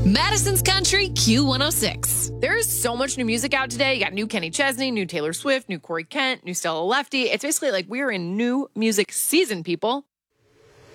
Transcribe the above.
Madison's Country Q106. There is so much new music out today. You got new Kenny Chesney, new Taylor Swift, new Corey Kent, new Stella Lefty. It's basically like we're in new music season, people.